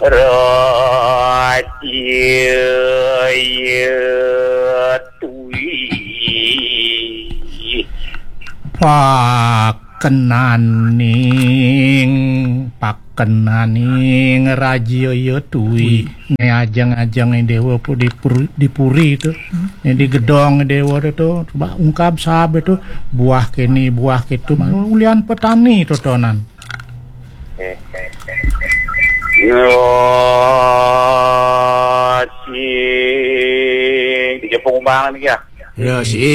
pakenaning raja ya tuwi ne ajang-ajang dewa pu dipuri itu ne di gedong dewa itu coba ungkap sahabat itu buah kini buah kitu ulian petani totonan yo si di Jepang ya Ya si